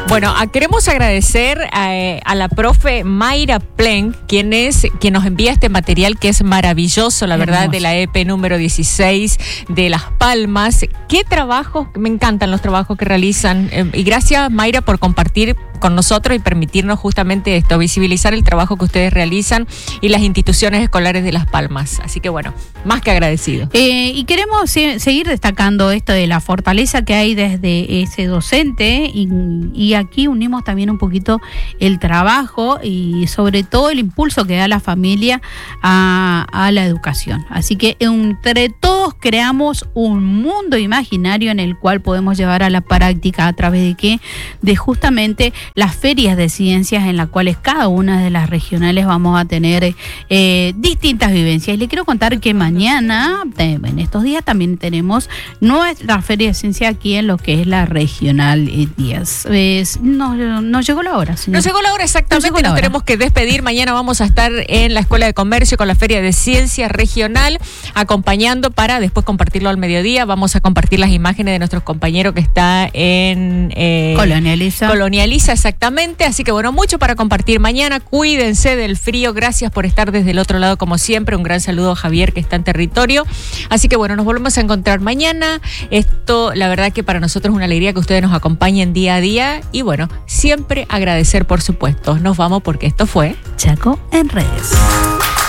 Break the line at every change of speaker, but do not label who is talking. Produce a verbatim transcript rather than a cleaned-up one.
Bueno, a, queremos agradecer a, a la profe Mayra Plenk, quien es quien nos envía este material que es maravilloso, la verdad, de la E P número dieciséis de Las Palmas. Qué trabajo, me encantan los trabajos que realizan. Eh, y gracias, Mayra, por compartir con nosotros y permitirnos justamente esto, visibilizar el trabajo que ustedes realizan y las instituciones escolares de Las Palmas. Así que bueno, más que agradecido.
Eh, y queremos se- seguir destacando esto de la fortaleza que hay desde ese docente y, y aquí unimos también un poquito el trabajo y sobre todo el impulso que da la familia a, a la educación. Así que entre todos creamos un mundo imaginario en el cual podemos llevar a la práctica a través de qué, de justamente las ferias de ciencias en las cuales cada una de las regionales vamos a tener eh, distintas vivencias. Y le quiero contar que mañana, eh, en estos días, también tenemos nuestra feria de ciencias aquí en lo que es la regional eh, diez. Eh, nos, nos llegó la hora, señor.
Nos llegó la hora exactamente,
nos,
nos
hora.
tenemos que despedir. Mañana vamos a estar en la Escuela de Comercio con la Feria de Ciencias Regional, acompañando para después compartirlo al mediodía. Vamos a compartir las imágenes de nuestros compañeros que está en eh,
Colonializa.
Colonializa, exactamente. Así que bueno, mucho para compartir mañana. Cuídense del frío. Gracias por estar desde el otro lado como siempre. Un gran saludo a Javier que está en territorio. Así que bueno, nos volvemos a encontrar mañana. Esto, la verdad que para nosotros es una alegría que ustedes nos acompañen día a día. Y bueno, siempre agradecer por supuesto. Nos vamos porque esto fue
Chaco en redes.